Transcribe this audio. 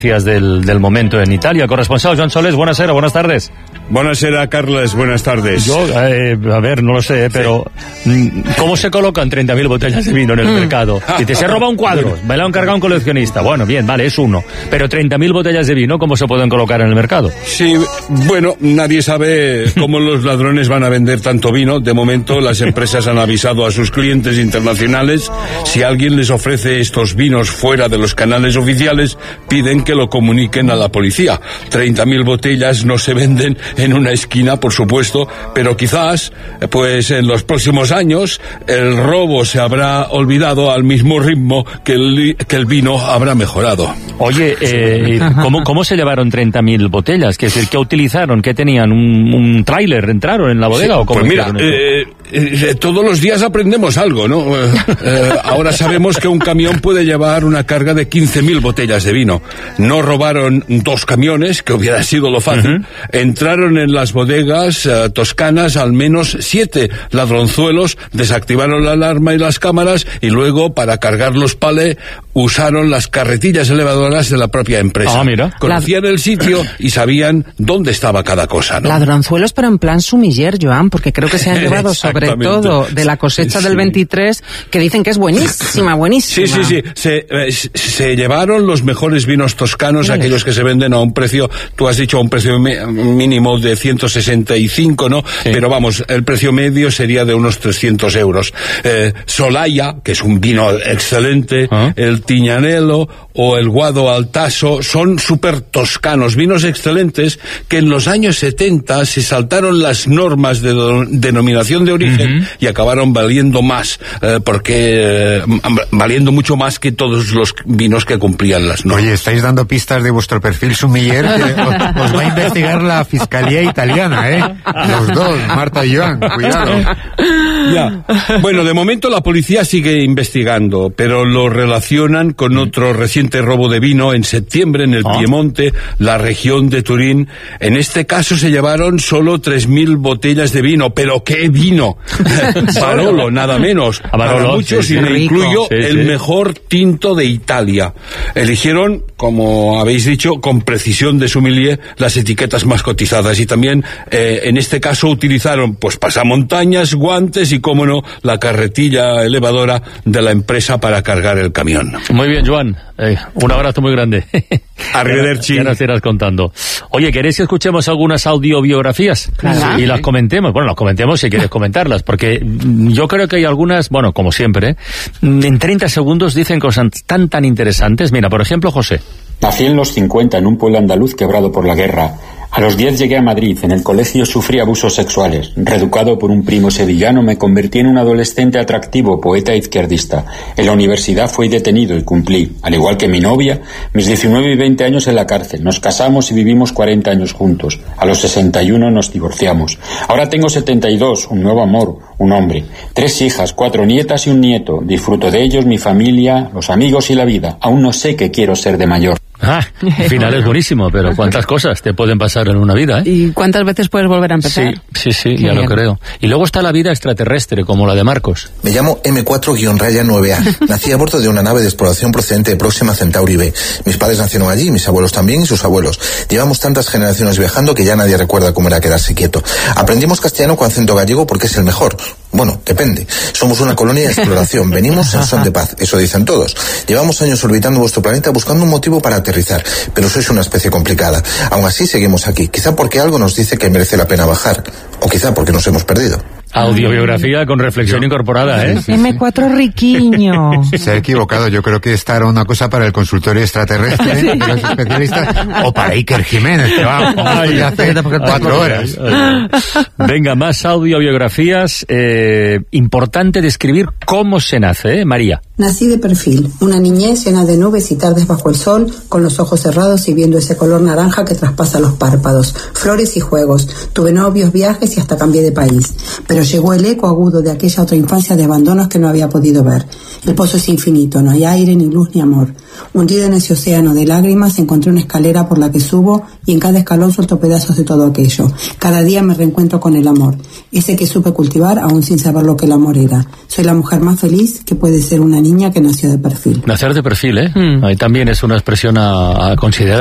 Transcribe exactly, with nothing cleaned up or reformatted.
Del, del momento en Italia. Corresponsal Joan Soles, buonasera, buenas tardes. Buonasera, Carles, buenas tardes. Yo, eh, a ver, no lo sé, pero sí. ¿Cómo se colocan treinta mil botellas de vino en el mm. mercado? Y te se roba un cuadro, me lo ha encargado un coleccionista. Bueno, bien, vale, es uno. Pero treinta mil botellas de vino, ¿cómo se pueden colocar en el mercado? Sí, bueno, nadie sabe cómo los ladrones van a vender tanto vino. De momento, las empresas han avisado a sus clientes internacionales. Si alguien les ofrece estos vinos fuera de los canales oficiales, piden que lo comuniquen a la policía. treinta mil botellas no se venden en una esquina, por supuesto, pero quizás, pues en los próximos años, el robo se habrá olvidado al mismo ritmo que el, que el vino habrá mejorado. Oye, eh, ¿cómo, ¿cómo se llevaron treinta mil botellas? ¿Qué, ¿Qué utilizaron? ¿Qué tenían? ¿Un, un tráiler? ¿Entraron en la bodega? Sí, o cómo pues mira, eh, eh, todos los días aprendemos algo, ¿no? Eh, eh, ahora sabemos que un camión puede llevar una carga de quince mil botellas de vino. No robaron dos camiones, que hubiera sido lo fácil. Uh-huh. Entraron en las bodegas uh, toscanas al menos siete ladronzuelos, desactivaron la alarma y las cámaras, y luego, para cargar los palés, usaron las carretillas elevadoras de la propia empresa. Ah, mira. Conocían el sitio y sabían dónde estaba cada cosa, ¿no? Ladronzuelos, pero en plan sumiller, Joan, porque creo que se han llevado sobre todo de la cosecha sí, del veintitrés, que dicen que es buenísima, buenísima. Sí, sí, sí. Se, eh, se llevaron los mejores vinos toscanos, sí, aquellos que se venden a un precio, tú has dicho a un precio mínimo de ciento sesenta y cinco, ¿no? Sí. Pero vamos, el precio medio sería de unos trescientos euros. Eh, Solaya, que es un vino excelente, ¿ah? El Tignanello o el Guado Altaso son súper toscanos, vinos excelentes que en los años setenta se saltaron las normas de do, denominación de origen, uh-huh, y acabaron valiendo más, eh, porque eh, valiendo mucho más que todos los vinos que cumplían las normas. Oye, estáis dando pistas de vuestro perfil sumiller que os, os va a investigar la Fiscalía Italiana, ¿eh? Los dos, Marta y Joan, cuidado. Ya. Bueno, de momento la policía sigue investigando, pero lo relacionan con otro reciente robo de vino en septiembre en el oh. Piemonte, la región de Turín. En este caso se llevaron solo tres mil botellas de vino, pero ¿qué vino? Barolo, nada menos. A Barolo, para muchos, sí, sí, y me incluyo, sí, el sí. mejor tinto de Italia. Eligieron, como habéis dicho, con precisión de sommelier, las etiquetas más cotizadas, y también eh, en este caso utilizaron pues pasamontañas, guantes y, cómo no, la carretilla elevadora de la empresa para cargar el camión. Muy bien, Joan, eh, un abrazo muy grande. Arrivederci. Ya nos irás contando. Oye, ¿queréis que escuchemos algunas audiobiografías? Claro. Y las comentemos. Bueno, las comentemos si quieres comentarlas, porque yo creo que hay algunas, bueno, como siempre, en treinta segundos dicen cosas tan tan interesantes. Mira, por ejemplo, José. Nací en los cincuenta en un pueblo andaluz quebrado por la guerra. A los diez llegué a Madrid. En el colegio sufrí abusos sexuales. Reeducado por un primo sevillano, me convertí en un adolescente atractivo, poeta izquierdista. En la universidad fui detenido y cumplí, al igual que mi novia, mis diecinueve y veinte años en la cárcel. Nos casamos y vivimos cuarenta años juntos. A los sesenta y uno nos divorciamos. Ahora tengo setenta y dos, un nuevo amor, un hombre. Tres hijas, cuatro nietas y un nieto. Disfruto de ellos, mi familia, los amigos y la vida. Aún no sé qué quiero ser de mayor. Ah, el final es buenísimo, pero ¿cuántas cosas te pueden pasar en una vida, eh? ¿Y cuántas veces puedes volver a empezar? Sí, sí, sí, Qué ya bien. Lo creo. Y luego está la vida extraterrestre, como la de Marcos. Me llamo eme cuatro nueve a. Nací a bordo de una nave de exploración procedente de Próxima Centauri B. Mis padres nacieron allí, mis abuelos también y sus abuelos. Llevamos tantas generaciones viajando que ya nadie recuerda cómo era quedarse quieto. Aprendimos castellano con acento gallego porque es el mejor. Bueno, depende. Somos una colonia de exploración. Venimos en son de paz. Eso dicen todos. Llevamos años orbitando vuestro planeta buscando un motivo para aterrizar. Pero sois una especie complicada. Aún así seguimos aquí. Quizá porque algo nos dice que merece la pena bajar. O quizá porque nos hemos perdido. Audiobiografía con reflexión incorporada, ¿eh? eme cuatro riquiño. Se ha equivocado. Yo creo que esta era una cosa para el consultorio extraterrestre, sí, de los especialistas, o para Iker Jiménez, que va a hace cuatro horas. Venga, más audiobiografías. Eh, importante describir cómo se nace, ¿eh, María? Nací de perfil, una niñez llena de nubes y tardes bajo el sol, con los ojos cerrados y viendo ese color naranja que traspasa los párpados. Flores y juegos. Tuve novios, viajes y hasta cambié de país. Pero Pero llegó el eco agudo de aquella otra infancia de abandonos que no había podido ver. El pozo es infinito, no hay aire, ni luz, ni amor. Hundido en ese océano de lágrimas, encontré una escalera por la que subo y en cada escalón suelto pedazos de todo aquello. Cada día me reencuentro con el amor, ese que supe cultivar aún sin saber lo que el amor era. Soy la mujer más feliz que puede ser una niña que nació de perfil. Nacer de perfil, ¿eh? Mm. Ahí también es una expresión a, a considerar.